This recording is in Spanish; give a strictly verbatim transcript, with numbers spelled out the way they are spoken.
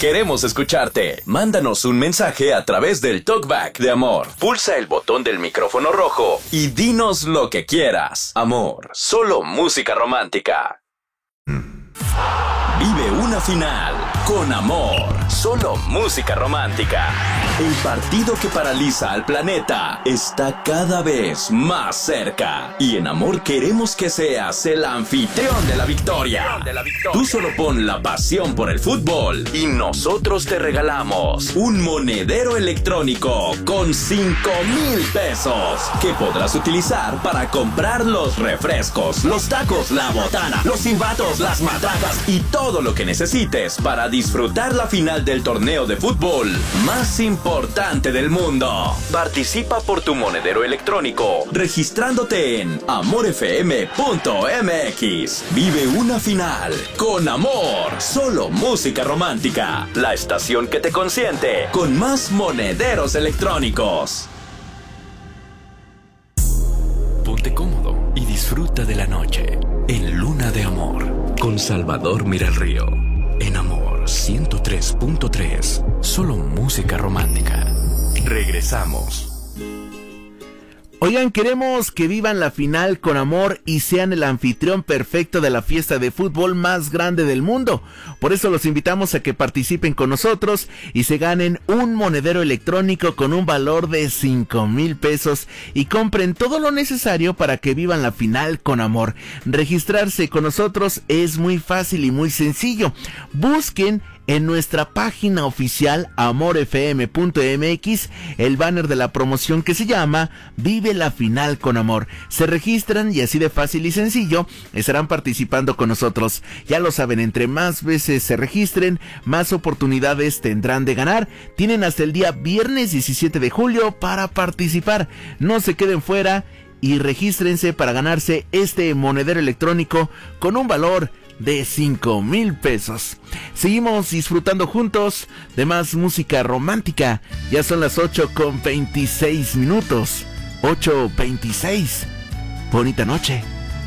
Queremos escucharte. Mándanos un mensaje a través del Talkback de Amor. Pulsa el botón del micrófono rojo y dinos lo que quieras. Amor, solo música romántica. Vive una final con Amor, solo música romántica. El partido que paraliza al planeta está cada vez más cerca. Y en Amor queremos que seas el anfitrión de la victoria. Tú solo pon la pasión por el fútbol y nosotros te regalamos un monedero electrónico con cinco mil pesos que podrás utilizar para comprar los refrescos, los tacos, la botana, los silbatos, las matracas y todo lo que necesites para disfrutar la final del torneo de fútbol más importante del mundo. Participa por tu monedero electrónico registrándote en amor f m punto m x. Vive una final con Amor, solo música romántica. La estación que te consiente con más monederos electrónicos. Ponte cómodo y disfruta de la noche en Luna de Amor con Salvador Miralrío. En Amor ciento tres punto tres, solo música romántica. Regresamos. Oigan, queremos que vivan la final con Amor y sean el anfitrión perfecto de la fiesta de fútbol más grande del mundo. Por eso los invitamos a que participen con nosotros y se ganen un monedero electrónico con un valor de cinco mil pesos y compren todo lo necesario para que vivan la final con Amor. Registrarse con nosotros es muy fácil y muy sencillo. Busquen en nuestra página oficial amor f m punto m x el banner de la promoción que se llama Vive la Final con Amor. Se registran y así de fácil y sencillo estarán participando con nosotros. Ya lo saben, entre más veces se registren, más oportunidades tendrán de ganar. Tienen hasta el día viernes diecisiete de julio para participar. No se queden fuera y regístrense para ganarse este monedero electrónico con un valor de cinco mil pesos. Seguimos disfrutando juntos de más música romántica. Ya son las ocho con veintiséis minutos. ocho veintiséis. Bonita noche.